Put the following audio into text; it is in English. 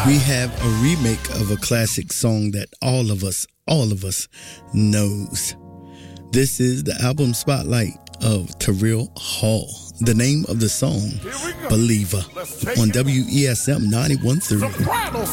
we have a remake of a classic song that all of us knows. This is the album Spotlight of Terrell Hall. The name of the song, Believer, on WESM 91.3.